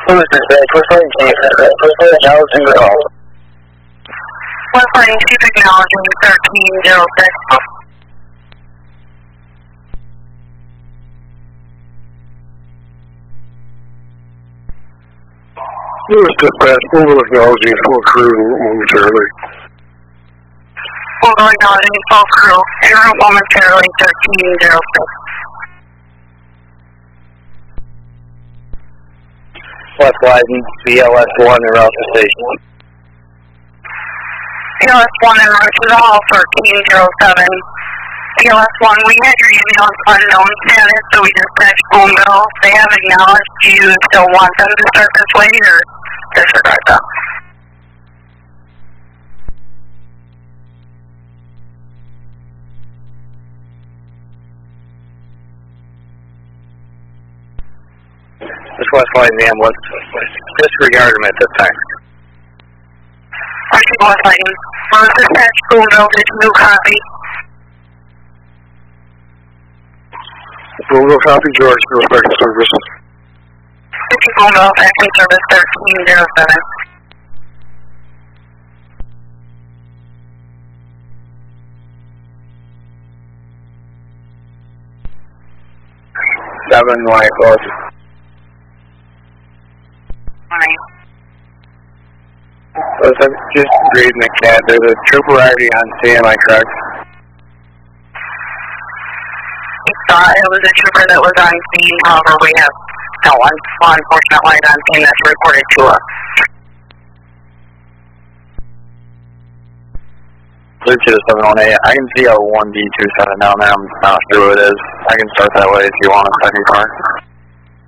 Who is this, First Lane Chief? First Lane acknowledging the call. First Lane Chief acknowledging 1306. Lewis Dispatch, we will acknowledging full crew momentarily. We will acknowledging full crew. En route momentarily 1306. West Wyden, BLS-1 en route to station. BLS-1 en route to the hall 1307. BLS-1, we had your ambulance unknown status, so we dispatched Boonville. They have acknowledged. Do you still want them to start this way, or disregard them? This West Wyden ambulance, disregard them at this time. Archie West Wyden, dispatch Boonville, did you copy? Boonville copy, George, back in service. Boonville, back in service 1307. Seven, line close. Listen, just reading the cat. There's a trooper already on scene, am I correct? It was a trooper that was on scene, however, we have no one law enforcement light on scene that's reported to us. Luke to the 718. I can see a 1D27 down there. I'm not sure who it is. I can start that way if you want a second car.